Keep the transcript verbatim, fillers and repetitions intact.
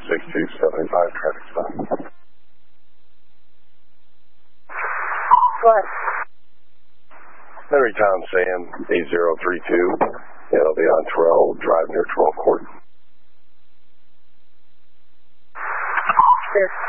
six two seven five, traffic stop. What? Henry Tom Sam, eight zero three two. It'll be on twelve, drive near twelve court. Sure.